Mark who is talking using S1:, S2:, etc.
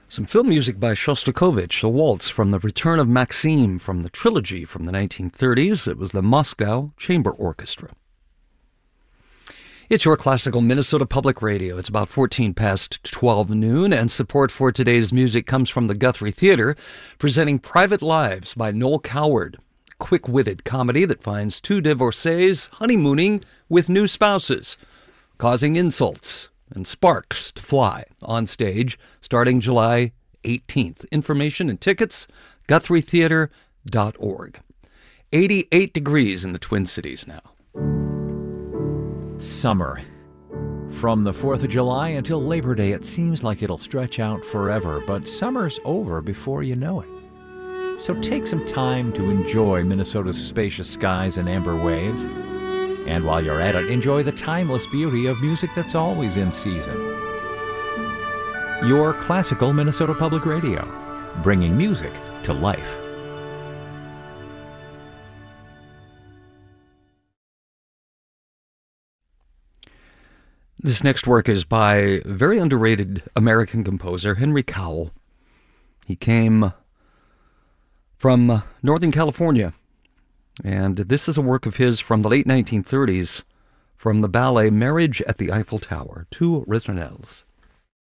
S1: Some film music by Shostakovich, a waltz from The Return of Maxim from the trilogy from the 1930s. It was the Moscow Chamber Orchestra. It's your classical Minnesota Public Radio. It's about 14 past 12 noon, and support for today's music comes from the Guthrie Theater, presenting Private Lives by Noel Coward, a quick-witted comedy that finds two divorcees honeymooning with new spouses, causing insults and sparks to fly on stage starting July 18th. Information and tickets, GuthrieTheater.org. 88 degrees in the Twin Cities now.
S2: Summer. From the 4th of July until Labor Day, it seems like it'll stretch out forever, but summer's over before you know it. So take some time to enjoy Minnesota's spacious skies and amber waves. And while you're at it, enjoy the timeless beauty of music that's always in season. Your classical Minnesota Public Radio, bringing music to life.
S1: This next work is by a very underrated American composer, Henry Cowell. He came from Northern California, and this is a work of his from the late 1930s from the ballet Marriage at the Eiffel Tower, Two Ritournelles.